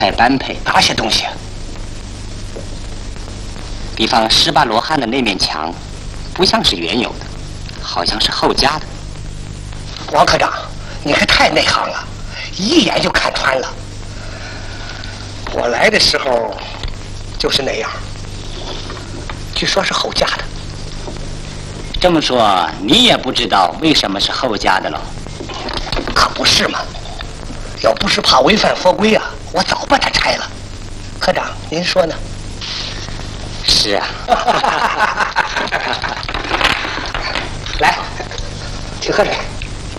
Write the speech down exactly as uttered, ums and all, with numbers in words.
太般配。 哪些东西？ 比方十八罗汉的那面墙，不像是原有的，好像是后加的。 王科长，你可太内行了，一眼就看穿了。我来的时候就是那样，据说是后加的。 这么说，你也不知道为什么是后加的了？ 可不是嘛！要不是怕违反佛规啊，我早把它拆了。科长，您说呢？ 是啊。 来，请喝水。